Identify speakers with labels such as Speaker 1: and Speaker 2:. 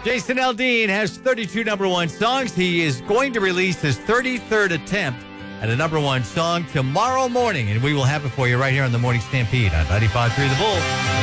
Speaker 1: Jason Aldean has 32 number one songs. He is going to release his 33rd attempt at a number one song tomorrow morning, and we will have it for you right here on the Morning Stampede on 95.3 The Bull.